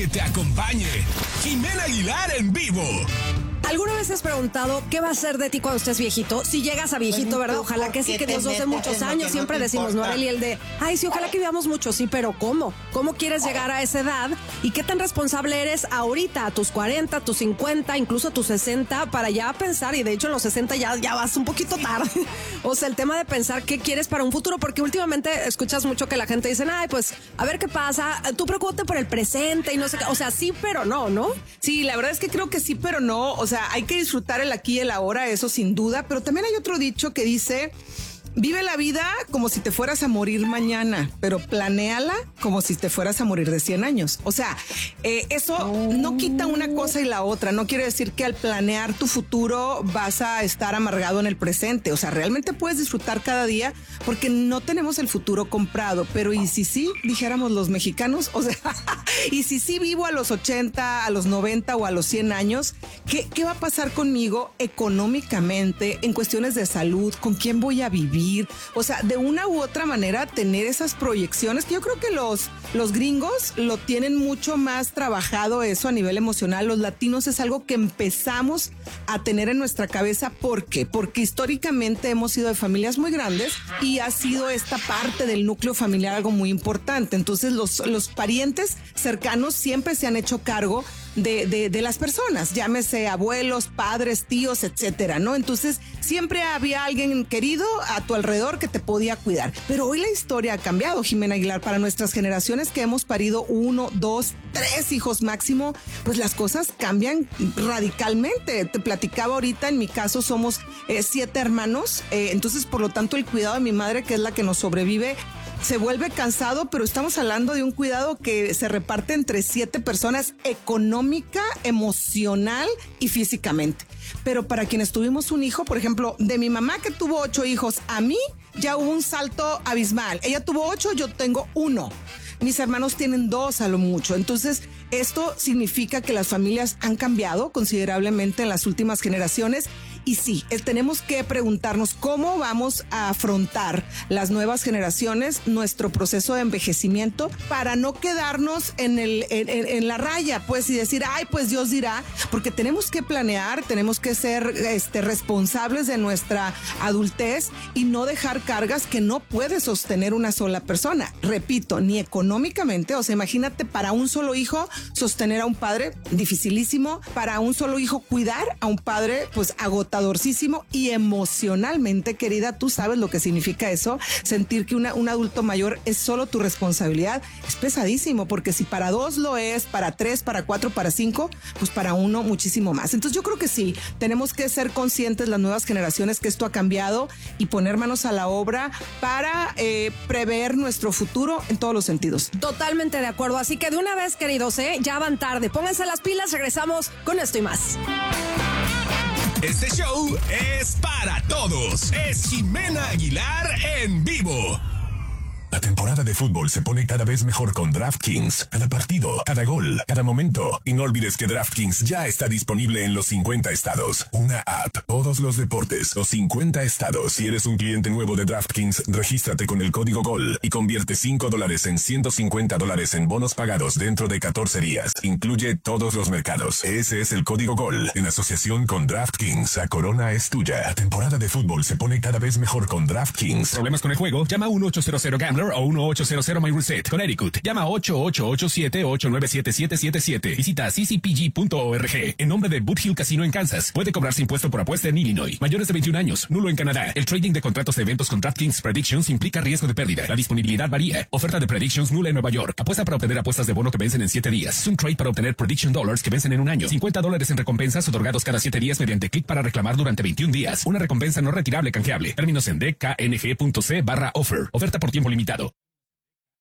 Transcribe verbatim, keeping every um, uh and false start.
que te acompañe. Jimena Aguilar en vivo. ¿Alguna vez has preguntado qué va a ser de ti cuando estés viejito? Si llegas a viejito, ¿verdad? Ojalá que sí, que Dios nos dé muchos años. Siempre decimos, ¿no, Arely? El de, ay, sí, ojalá que vivamos mucho. Sí, pero ¿cómo? ¿Cómo quieres llegar a esa edad? ¿Y qué tan responsable eres ahorita, a tus cuarenta, a tus cincuenta, incluso a tus sesenta, para ya pensar? Y de hecho, en los sesenta ya, ya vas un poquito tarde. O sea, el tema de pensar qué quieres para un futuro, porque últimamente escuchas mucho que la gente dice, ay, pues, a ver qué pasa. Tú preocúpate por el presente y no sé qué. O sea, sí, pero no, ¿no? Sí, la verdad es que creo que sí, pero no. O sea, hay que disfrutar el aquí y el ahora, eso sin duda, pero también hay otro dicho que dice, vive la vida como si te fueras a morir mañana, pero planéala como si te fueras a morir de cien años. O sea, eh, eso oh. no quita una cosa y la otra. No quiere decir que al planear tu futuro vas a estar amargado en el presente. O sea, realmente puedes disfrutar cada día porque no tenemos el futuro comprado. Pero ¿y si sí, dijéramos los mexicanos? O sea, ¿y si sí vivo a los ochenta, a los noventa o a los cien años? ¿Qué, qué va a pasar conmigo económicamente, en cuestiones de salud? ¿Con quién voy a vivir? O sea, de una u otra manera tener esas proyecciones, que yo creo que los, los gringos lo tienen mucho más trabajado eso a nivel emocional. Los latinos es algo que empezamos a tener en nuestra cabeza. ¿Por qué? Porque históricamente hemos sido de familias muy grandes y ha sido esta parte del núcleo familiar algo muy importante. Entonces los, los parientes cercanos siempre se han hecho cargo De, de, de las personas, llámese abuelos, padres, tíos, etcétera, ¿no? Entonces siempre había alguien querido a tu alrededor que te podía cuidar. Pero hoy la historia ha cambiado, Jimena Aguilar. Para nuestras generaciones que hemos parido uno, dos, tres hijos máximo, pues las cosas cambian radicalmente. Te platicaba ahorita, en mi caso somos eh, siete hermanos, eh, entonces por lo tanto el cuidado de mi madre, que es la que nos sobrevive, se vuelve cansado, pero estamos hablando de un cuidado que se reparte entre siete personas, económica, emocional y físicamente. Pero para quienes tuvimos un hijo, por ejemplo, de mi mamá que tuvo ocho hijos, a mí ya hubo un salto abismal. Ella tuvo ocho, yo tengo uno. Mis hermanos tienen dos a lo mucho. Entonces, esto significa que las familias han cambiado considerablemente en las últimas generaciones. Y sí, tenemos que preguntarnos cómo vamos a afrontar las nuevas generaciones, nuestro proceso de envejecimiento, para no quedarnos en, el, en, en la raya, pues, y decir, ay, pues Dios dirá, porque tenemos que planear, tenemos que ser este, responsables de nuestra adultez y no dejar cargas que no puede sostener una sola persona. Repito, ni económicamente, o sea, imagínate para un solo hijo sostener a un padre, dificilísimo, para un solo hijo cuidar a un padre, pues agotadorcísimo, y emocionalmente, querida, tú sabes lo que significa eso, sentir que una, un adulto mayor es solo tu responsabilidad, es pesadísimo, porque si para dos lo es, para tres, para cuatro, para cinco, pues para uno muchísimo más. Entonces yo creo que sí, tenemos que ser conscientes las nuevas generaciones que esto ha cambiado y poner manos a la obra para eh, prever nuestro futuro en todos los sentidos. Totalmente de acuerdo, así que de una vez, queridos, ¿eh? Ya van tarde, pónganse las pilas, regresamos con esto y más. Este show es para todos. Es Jimena Aguilar en vivo. La temporada de fútbol se pone cada vez mejor con DraftKings. Cada partido, cada gol, cada momento. Y no olvides que DraftKings ya está disponible en los cincuenta estados. Una app, todos los deportes, los cincuenta estados. Si eres un cliente nuevo de DraftKings, regístrate con el código GOL y convierte cinco dólares en ciento cincuenta dólares en bonos pagados dentro de catorce días. Incluye todos los mercados. Ese es el código GOL en asociación con DraftKings. La corona es tuya. La temporada de fútbol se pone cada vez mejor con DraftKings. ¿Problemas con el juego? Llama a uno ocho cero cero Gambler o uno ocho cero cero My Reset. Connecticut. Llama a ocho ocho ocho siete ocho nueve siete siete siete siete. Visita c c p g punto org. En nombre de Boot Hill Casino en Kansas. Puede cobrarse impuesto por apuesta en Illinois. Mayores de veintiún años. Nulo en Canadá. El trading de contratos de eventos con DraftKings Predictions implica riesgo de pérdida. La disponibilidad varía. Oferta de Predictions nula en Nueva York. Apuesta para obtener apuestas de bono que vencen en siete días. Es un trade para obtener Prediction Dollars que vencen en un año. cincuenta dólares en recompensas otorgados cada siete días mediante clic para reclamar durante veintiún días. Una recompensa no retirable canjeable. Términos en d k n g punto c barra offer. Oferta por tiempo limitado.